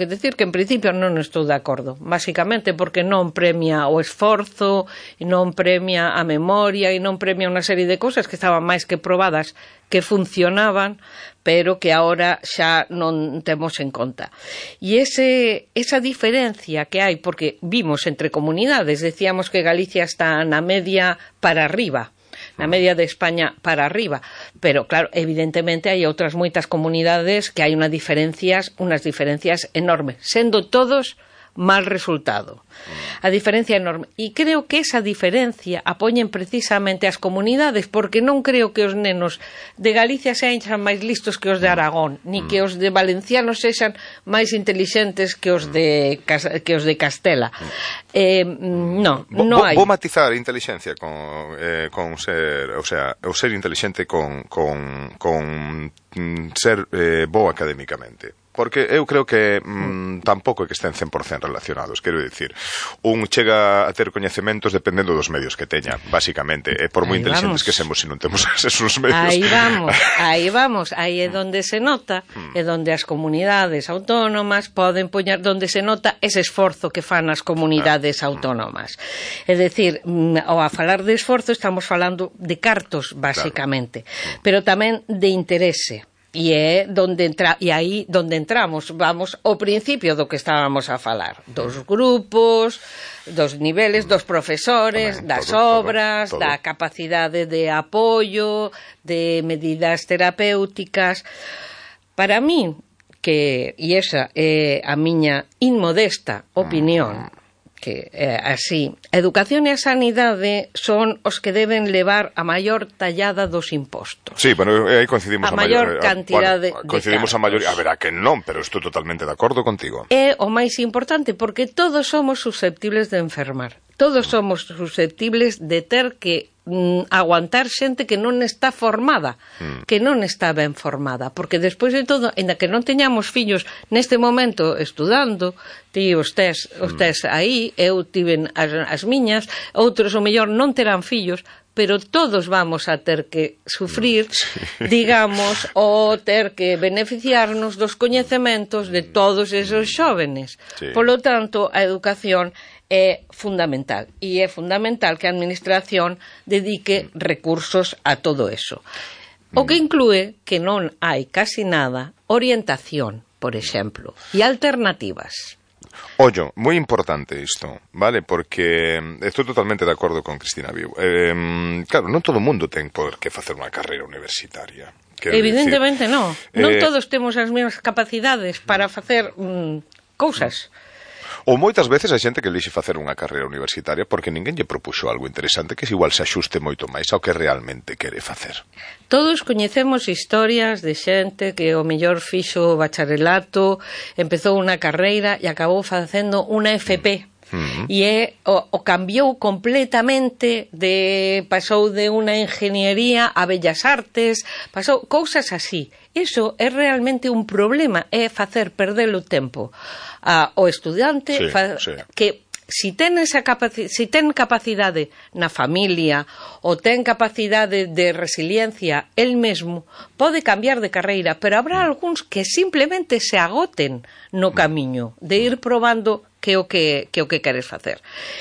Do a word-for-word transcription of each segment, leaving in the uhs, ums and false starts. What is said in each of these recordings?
que decir que en principio non estou de acordo, basicamente porque non premia o esforzo, e non premia a memoria, e non premia unha serie de cousas que estaban máis que probadas que funcionaban, pero que agora xa non temos en conta. E ese, esa diferencia que hai, porque vimos entre comunidades, decíamos que Galicia está na media para arriba, na media de España para arriba, pero claro, evidentemente hai outras moitas comunidades que hai unas diferencias, unas diferencias enormes, sendo todos mal resultado. A diferencia enorme. E creo que esa diferencia apoñen precisamente as comunidades, porque non creo que os nenos de Galicia sexan máis listos que os de Aragón, ni que os de Valenciano sexan máis intelixentes que os de que os de Castela. Eh, non, non hai. Vou matizar inteligencia con, eh, con ser, o sea, o ser inteligente con, con, con ser eh, bo académicamente. Porque eu creo que mm, tampouco é que estén cen por cento relacionados. Quero dicir, un chega a ter coñecementos dependendo dos medios que teña, basicamente. E por moi aí inteligentes vamos. que semos se non temos esos medios. Aí vamos, aí vamos. Aí é donde se nota, é donde as comunidades autónomas poden poñer, donde se nota ese esforzo que fan as comunidades autónomas. É dicir, ao a falar de esforzo estamos falando de cartos, basicamente, claro. Pero tamén de interese. E é donde entra, e aí donde entramos, vamos ao principio do que estábamos a falar, dos grupos, dos niveles, dos profesores, tamén, das todo, obras, todo, todo. Da capacidade de apoio, de medidas terapéuticas. Para mí, que, e esa é a miña inmodesta opinión, mm. que é así, a educación e a sanidade son os que deben levar a maior tallada dos impostos. Sí, bueno, aí coincidimos a, a maior maior cantidade bueno, coincidimos de a maioría, a verá que non, pero estou totalmente de acordo contigo. É o máis importante porque todos somos susceptibles de enfermar. Todos somos susceptibles de ter que mm, aguantar xente que non está formada, mm. que non está ben formada, porque despois de todo, ainda que non teñamos fillos neste momento estudando, ti os tes, os tes aí, eu tiven as, as miñas, outros o mellor non terán fillos, pero todos vamos a ter que sufrir, sí. digamos, ou ter que beneficiarnos dos coñecementos de todos esos xóvenes. Sí. Polo tanto, a educación é fundamental, e é fundamental que a administración dedique recursos a todo eso. O que inclúe que non hai casi nada orientación, por exemplo, e alternativas. Ollo, moi importante isto, vale? Porque estou totalmente de acordo con Cristina Viu. Eh, claro, non todo o mundo ten por que facer unha carreira universitaria. Evidentemente decir, non. Non eh, todos temos as mesmas capacidades para facer mm, cousas. Ou moitas veces hai xente que elixe facer unha carreira universitaria porque ninguén lle propuxo algo interesante que igual se axuste moito máis ao que realmente quere facer. Todos coñecemos historias de xente que o mellor fixo o bacharelato, empezou unha carreira e acabou facendo unha F P. Uh-huh. E é, o, o cambiou completamente, de pasou de unha ingeniería a bellas artes, pasou cousas así. Iso é realmente un problema, é facer perder o tempo ao estudante, sí, fa, sí. que si ten esa capaci si ten capacidade na familia ou ten capacidade de resiliencia el mesmo, pode cambiar de carreira, pero habrá algúns que simplemente se agoten no camiño de ir probando que o que, que o que queres facer.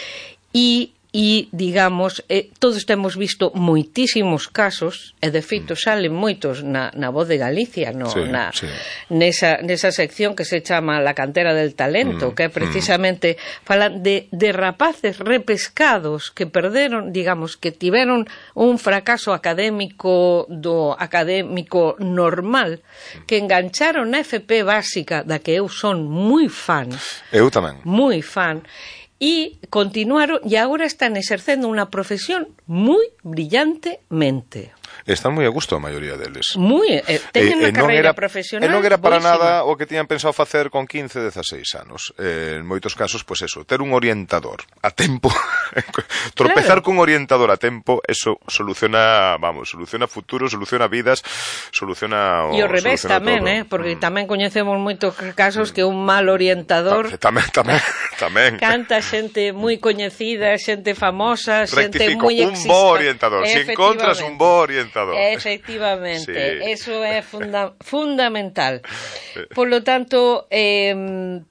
E E, digamos, eh, todos temos visto moitísimos casos, e de feito salen moitos na, na Voz de Galicia, no, sí, na, sí. Nesa, nesa sección que se chama La cantera del talento, mm, que é precisamente mm. falan de, de rapaces repescados que perderon, digamos, que tiveron un fracaso académico do académico normal, que engancharon na F P básica, da que eu son moi fan. Eu tamén. Moi fan. E continuaron, e agora están exercendo unha profesión moi brillantemente. Están moi a gusto a maioría deles. Moi, eh, teñen unha carreira profesional. E non era para boísima. nada o que tiñan pensado facer con quince, dezaseis anos. Eh, en moitos casos, pois pues eso, ter un orientador a tempo, tropezar claro. cun orientador a tempo, eso soluciona, vamos, soluciona futuro, soluciona vidas, soluciona o, E o revés tamén, todo. eh, porque mm. tamén coñecemos moitos casos que un mal orientador tamén, tamén, tamén. Canta xente moi coñecida, xente famosa, xente moi un exista. bo orientador, se encontras un bo orientador. Efectivamente, sí. eso é funda fundamental. Por lo tanto, eh,